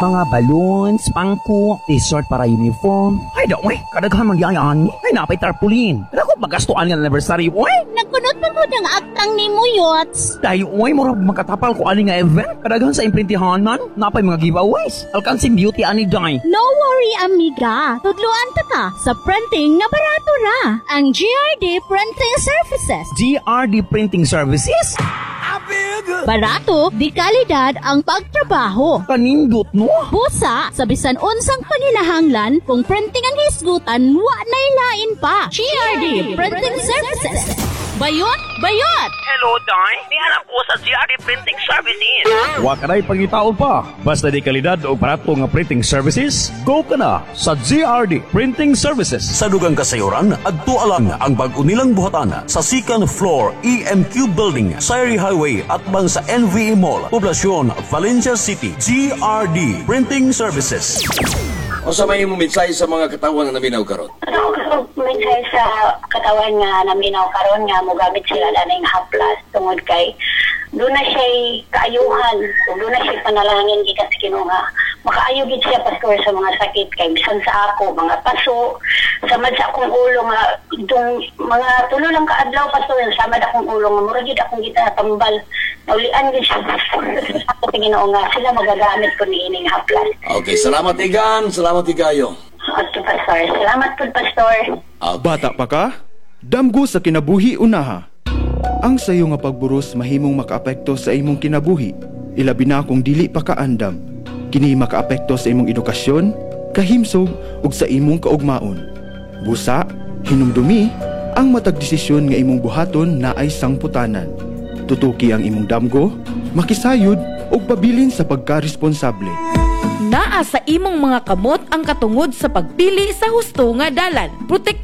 Mga balloons, pangko, t-shirt para uniform. Ay, daw, kadaghan magyayaan. Ay, napay tarpaulin. Ako, magastuan nga anniversary, oy. Nagpunod-punod ang aktang ni mo, Yots. Dahil, mura makatapal ko ani nga event. Kadaghan sa imprintihan man, napay mga giveaways. Alkansing beauty ani, day. No worry, amiga. Tudluan ta ka sa printing na barato ra. Ang GRD Printing Services. GRD Printing Services? Barato, di kalidad ang pagtrabaho. Kanindot, no? Busa, sa bisan unsang paninahanglan, kung printing ang hisgutan, wa na'y lain pa. GRD Printing Services. Bayot! Bayot! Hello, Day. Nihanap ko sa GRD Printing Services. Wa ka na'y pangitaon pa. Basta di kalidad o barato nga printing services, go ka na sa GRD Printing Services. Sa dugang kasayuran, agtualang ang bag-unilang buhatan sa second floor EMQ Building, Sayri Highway at bang sa NVE Mall, Poblacion, Valencia City. GRD Printing Services. O sa may mensahe sa mga katawan na naminaw karon? Mensahe sa katawan nga naminaw karon nga mogamit sila laning haplas tungod kay doon na siya kaayuhan, doon na siya panalangin gikan sa Ginoo nga makaayo gid siya pastor sa mga sakit kay bisan sa ako mga paso samad sa akong ulo nga dong mga tulo lang kaadlaw pastor samad akong ulo nga mura gid akong gitatambal naulian gid siya sa Ginoo nga sila magagamit ko niining haplas. Okay, salamat Igan, salamat Igayo. Okay, pastor. Salamat po, pastor. Okay. Bata pa ka? Damgo sa kinabuhi unaha. Ang sayo nga pagburos mahimong makaapekto sa imong kinabuhi. Ilabi na kung dili pa ka andam. Kini makaapekto sa imong edukasyon, kahimsog ug sa imong kaugmaon. Busa, hinumdumi, ang matag desisyon nga imong buhaton na ay sangputanan. Tutuki ang imong damgo, makisayod ug pabilin sa pagkaresponsable. Naa sa imong mga kamot ang katungod sa pagpili sa husto nga dalan. Protektahan